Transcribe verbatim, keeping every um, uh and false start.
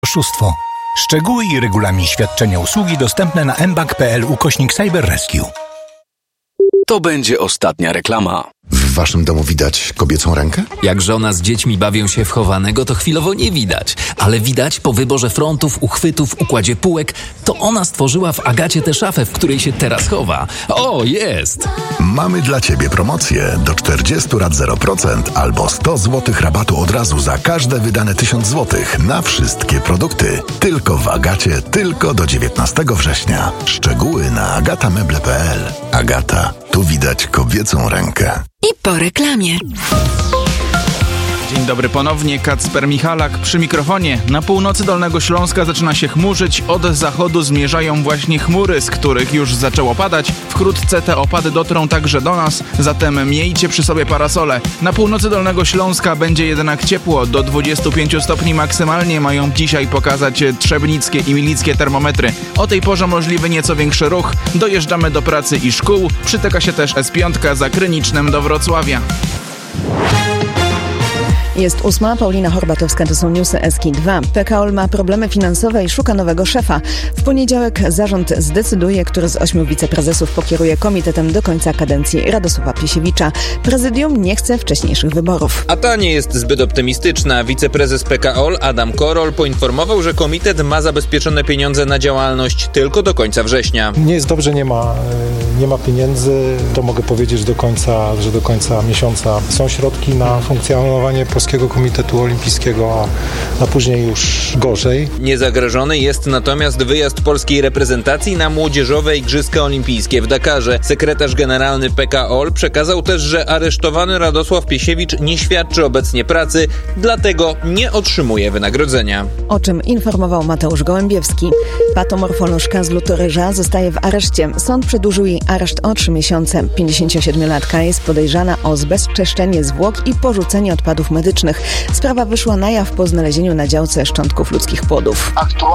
Oszustwo. Szczegóły i regulamin świadczenia usługi dostępne na mbank kropka p l ukośnik cyberrescue. To będzie ostatnia reklama. W waszym domu widać kobiecą rękę? Jak żona z dziećmi bawią się w chowanego, to chwilowo nie widać. Ale widać po wyborze frontów, uchwytów, układzie półek, to ona stworzyła w Agacie tę szafę, w której się teraz chowa. O, jest! Mamy dla ciebie promocję do czterdziestu rat zero procent albo sto złotych rabatu od razu za każde wydane tysiąc złotych na wszystkie produkty. Tylko w Agacie, tylko do dziewiętnastego września. Szczegóły na agatameble kropka p l. Agata, tu widać kobiecą rękę. I po reklamie. Dzień dobry ponownie, Kacper Michalak przy mikrofonie. Na północy Dolnego Śląska zaczyna się chmurzyć, od zachodu zmierzają właśnie chmury, z których już zaczęło padać. Wkrótce te opady dotrą także do nas, zatem miejcie przy sobie parasole. Na północy Dolnego Śląska będzie jednak ciepło, do dwudziestu pięciu stopni maksymalnie mają dzisiaj pokazać trzebnickie i milickie termometry. O tej porze możliwy nieco większy ruch, dojeżdżamy do pracy i szkół, przytyka się też S pięć za Krynicznem do Wrocławia. Jest ósma, Paulina Horbatowska, to są newsy S K dwa. P K O L ma problemy finansowe i szuka nowego szefa. W poniedziałek zarząd zdecyduje, który z ośmiu wiceprezesów pokieruje komitetem do końca kadencji Radosława Piesiewicza. Prezydium nie chce wcześniejszych wyborów. A ta nie jest zbyt optymistyczna. Wiceprezes P K O L Adam Korol poinformował, że komitet ma zabezpieczone pieniądze na działalność tylko do końca września. Nie jest dobrze, nie ma, nie ma pieniędzy. To mogę powiedzieć do końca, że do końca miesiąca są środki na funkcjonowanie Polskiego Komitetu Olimpijskiego, a, a później już gorzej. Niezagrożony jest natomiast wyjazd polskiej reprezentacji na młodzieżowe Igrzyska Olimpijskie w Dakarze. Sekretarz generalny P K O L przekazał też, że aresztowany Radosław Piesiewicz nie świadczy obecnie pracy, dlatego nie otrzymuje wynagrodzenia. O czym informował Mateusz Gołębiewski. Patomorfolożka z Lutoryża zostaje w areszcie. Sąd przedłużył jej areszt o trzy miesiące. pięćdziesięciosiedmiolatka jest podejrzana o zbezczeszczenie zwłok i porzucenie odpadów medycznych. Sprawa wyszła na jaw po znalezieniu na działce szczątków ludzkich płodów.